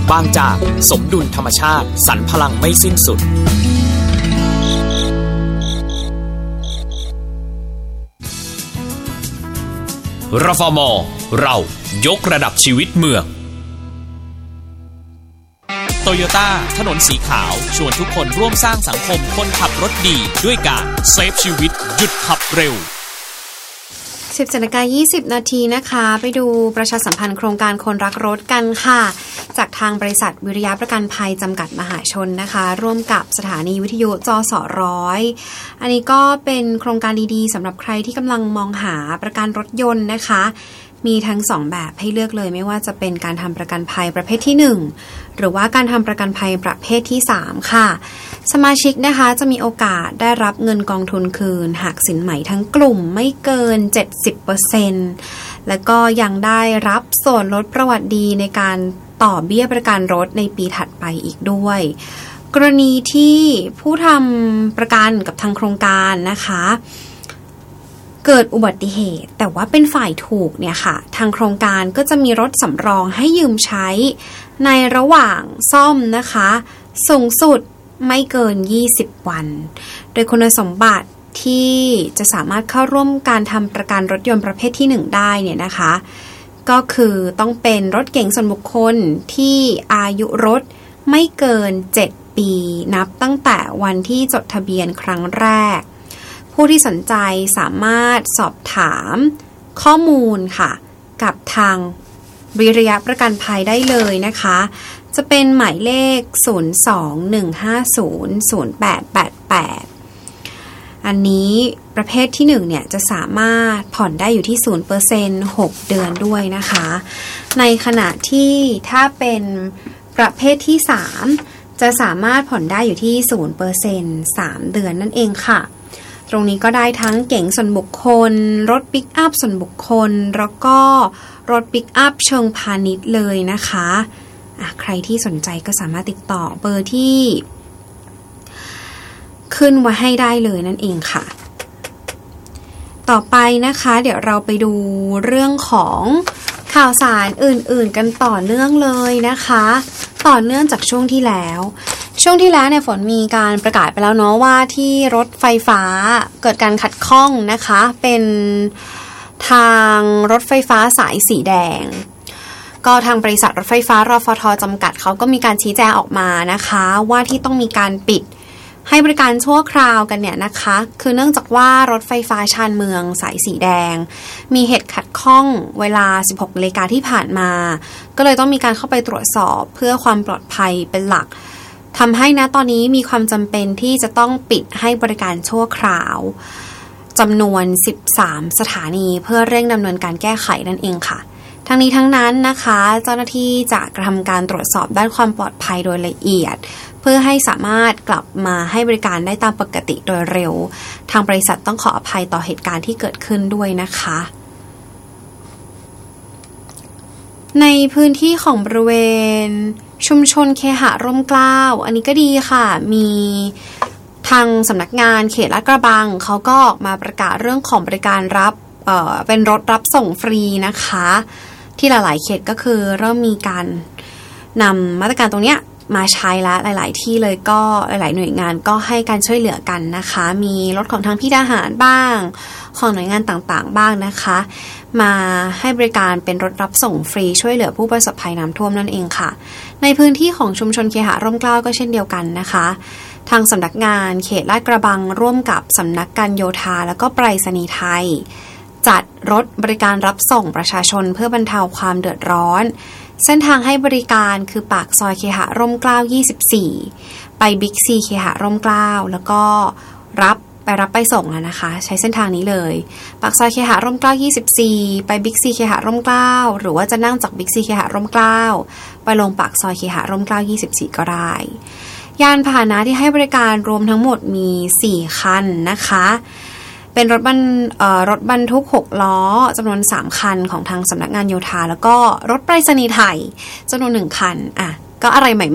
บางจากสมดุลธรรมชาติสรรพลังไม่สิ้นสุดรฟม.เรายกระดับชีวิตเมืองโตโยต้าถนนสีขาวชวนทุกคนร่วมสร้างสังคมคนขับรถดีด้วยการเซฟชีวิตหยุดขับเร็ว 10:20 น.นะคะไปดูประชาสัมพันธ์โครงการคนรักรถกันค่ะจากทางบริษัทวิริยะประกันภัยจำกัดมหาชนนะคะร่วมกับสถานีวิทยุจส.100อันนี้ก็เป็นโครงการดีๆสำหรับใครที่กำลังมองหาประกันรถยนต์นะคะมีทั้ง2แบบให้เลือกเลยไม่ว่าจะเป็นการทำประกันภัยประเภทที่1หรือว่าการทำประกันภัยประเภทที่3ค่ะสมาชิกนะคะจะมีโอกาสได้รับเงินกองทุนคืนหากสินใหม่ทั้งกลุ่มไม่เกิน 70% แล้วก็ยังได้รับส่วนลดประวัติดีในการต่อเบี้ยประกันรถในปีถัดไปอีกด้วยกรณีที่ผู้ทำประกันกับทางโครงการนะคะเกิดอุบัติเหตุแต่ว่าเป็นฝ่ายถูกเนี่ยค่ะทางโครงการก็จะมีรถสำรองให้ยืมใช้ในระหว่างซ่อมนะคะสูงสุดไม่เกิน20วันโดยคุณสมบัติที่จะสามารถเข้าร่วมการทำประกันรถยนต์ประเภทที่1ได้เนี่ยนะคะก็คือต้องเป็นรถเก๋งส่วนบุคคลที่อายุรถไม่เกิน7ปีนับตั้งแต่วันที่จดทะเบียนครั้งแรกผู้ที่สนใจสามารถสอบถามข้อมูลค่ะกับทางวิริยะประกันภัยได้เลยนะคะจะเป็นหมายเลข02-150-0888อันนี้ประเภทที่1เนี่ยจะสามารถผ่อนได้อยู่ที่ 0% 6 เดือนด้วยนะคะในขณะที่ถ้าเป็นประเภทที่3จะสามารถผ่อนได้อยู่ที่ 0% 3 เดือนนั่นเองค่ะตรงนี้ก็ได้ทั้งเก๋งส่วนบุคคลรถปิกอัพส่วนบุคคลแล้วก็รถปิกอัพเชิงพาณิชย์เลยนะคะใครที่สนใจก็สามารถติดต่อเบอร์ที่ขึ้นไว้ให้ได้เลยนั่นเองค่ะต่อไปนะคะเดี๋ยวเราไปดูเรื่องของข่าวสารอื่นๆกันต่อเนื่องเลยนะคะต่อเนื่องจากช่วงที่แล้วเนี่ยฝนมีการประกาศไปแล้วเนาะว่าที่รถไฟฟ้าเกิดการขัดข้องนะคะเป็นทางรถไฟฟ้าสายสีแดงก็ทางบริษัทรถไฟฟ้ารฟท.จำกัดเขาก็มีการชี้แจงออกมานะคะว่าที่ต้องมีการปิดให้บริการชั่วคราวกันเนี่ยนะคะคือเนื่องจากว่ารถไฟฟ้าชานเมืองสายสีแดงมีเหตุขัดข้องเวลา 16 นาฬิกาที่ผ่านมาก็เลยต้องมีการเข้าไปตรวจสอบเพื่อความปลอดภัยเป็นหลักทำให้นะตอนนี้มีความจำเป็นที่จะต้องปิดให้บริการชั่วคราวจำนวน13สถานีเพื่อเร่งดำเนินการแก้ไขนั่นเองค่ะทั้งนี้ทั้งนั้นนะคะเจ้าหน้าที่จะกระทำการตรวจสอบด้านความปลอดภัยโดยละเอียดเพื่อให้สามารถกลับมาให้บริการได้ตามปกติโดยเร็วทางบริษัทต้องขออภัยต่อเหตุการณ์ที่เกิดขึ้นด้วยนะคะในพื้นที่ของบริเวณชุมชนเคหะร่มเกล้าอันนี้ก็ดีค่ะมีทางสำนักงานเขตลาดกระบังเขาก็ออกมาประกาศเรื่องของบริการรับเป็นรถรับส่งฟรีนะคะที่หลายๆเขตก็คือเริ่มมีการนำมาตรการตรงเนี้ยมาใช้แล้วหลายๆที่เลยก็หลายๆหน่วยงานก็ให้การช่วยเหลือกันนะคะมีรถของทางพี่ทหารบ้างของหน่วยงานต่างๆบ้างนะคะมาให้บริการเป็นรถรับส่งฟรีช่วยเหลือผู้ประสบภัยน้ำท่วมนั่นเองค่ะในพื้นที่ของชุมชนเคหะร่มเกล้าก็เช่นเดียวกันนะคะทางสำนักงานเขตลาดกระบังร่วมกับสำนักการโยธาแล้วก็ไปรษณีย์ไทยจัดรถบริการรับส่งประชาชนเพื่อบรรเทาความเดือดร้อนเส้นทางให้บริการคือปากซอยเคหะร่มเกล้า24ไปบิ๊กซีเคหะร่มเกล้าแล้วก็รับไปส่งนะคะใช้เส้นทางนี้เลยปากซอยเคหะร่มเกล้า24ไปบิ๊กซีเคหะร่มเกล้าหรือว่าจะนั่งจากบิ๊กซีเคหะร่มเกล้าไปลงปากซอยเคหะร่มเกล้า24ก็ได้ยานพาหนะที่ให้บริการรวมทั้งหมดมี4คันนะคะเป็นรถบรรทุก6ล้อจำนวน3คันของทางสำนักงานโยธาแล้วก็รถไปรษณีย์ไทยจำนวน1คันก็อะไรใหม่